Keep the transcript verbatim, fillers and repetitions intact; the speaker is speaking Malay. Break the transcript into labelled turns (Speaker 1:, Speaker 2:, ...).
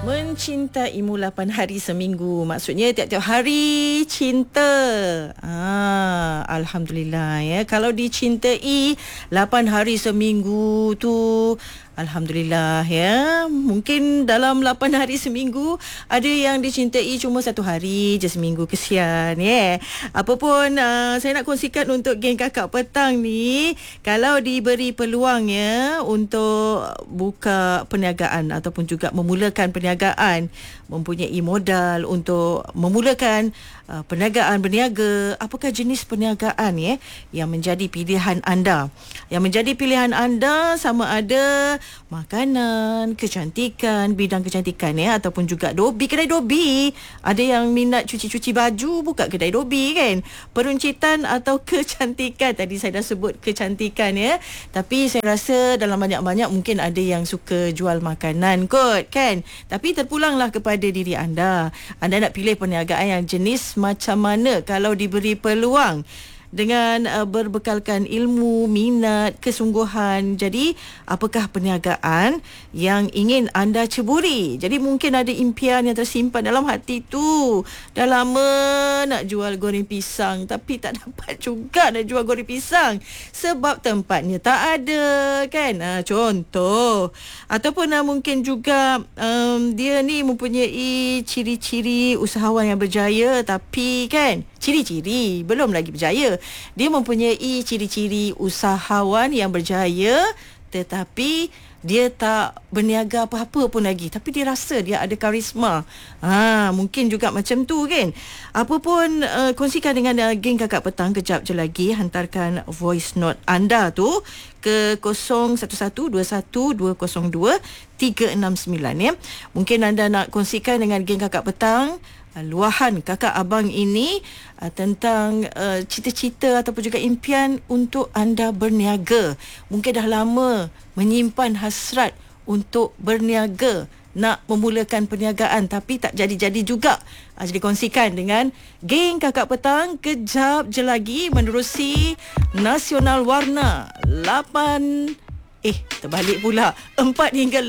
Speaker 1: Mencintaimu lapan hari seminggu. Maksudnya tiap-tiap hari cinta. Ah, Alhamdulillah ya. Kalau dicintai lapan hari seminggu tu, Alhamdulillah ya. Mungkin dalam lapan hari seminggu ada yang dicintai cuma satu hari je seminggu. Kesian ya. Apapun uh, saya nak kongsikan untuk geng kakak petang ni, kalau diberi peluang ya untuk buka perniagaan ataupun juga memulakan perniagaan, mempunyai modal untuk memulakan uh, perniagaan berniaga, apakah jenis perniagaan ya yang menjadi pilihan anda? Yang menjadi pilihan anda sama ada makanan, kecantikan, bidang kecantikan ya, ataupun juga dobi, kedai dobi. Ada yang minat cuci-cuci baju, buka kedai dobi kan. Peruncitan atau kecantikan, tadi saya dah sebut kecantikan ya. Tapi saya rasa dalam banyak-banyak mungkin ada yang suka jual makanan kot kan. Tapi terpulanglah kepada diri anda. Anda nak pilih perniagaan yang jenis macam mana kalau diberi peluang, dengan uh, berbekalkan ilmu, minat, kesungguhan. Jadi, apakah perniagaan yang ingin anda ceburi? Jadi, mungkin ada impian yang tersimpan dalam hati tu. Dah lama nak jual goreng pisang, tapi tak dapat juga nak jual goreng pisang sebab tempatnya tak ada kan. Uh, contoh. Ataupun uh, mungkin juga um, dia ni mempunyai ciri-ciri usahawan yang berjaya, tapi kan ciri-ciri belum lagi berjaya. Dia mempunyai ciri-ciri usahawan yang berjaya, tetapi dia tak berniaga apa-apa pun lagi, tapi dia rasa dia ada karisma. Ha, mungkin juga macam tu kan. Apa pun uh, kongsikan dengan uh, geng kakak petang. Kejap je lagi hantarkan voice note anda tu ke kosong satu satu dua satu dua kosong dua tiga enam sembilan ya. Mungkin anda nak kongsikan dengan geng kakak petang luahan kakak abang ini uh, tentang uh, cita-cita ataupun juga impian untuk anda berniaga. Mungkin dah lama menyimpan hasrat untuk berniaga, nak memulakan perniagaan tapi tak jadi-jadi juga. Uh, jadi kongsikan dengan geng kakak petang. Kejap je lagi menerusi Nasional Warna lapan Eh terbalik pula empat hingga